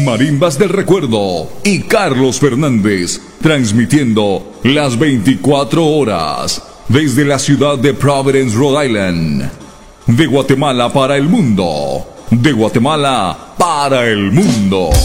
Marimbas del Recuerdo y Carlos Fernández, transmitiendo las 24 horas desde la ciudad de Providence, Rhode Island. De Guatemala para el mundo. De Guatemala para el mundo.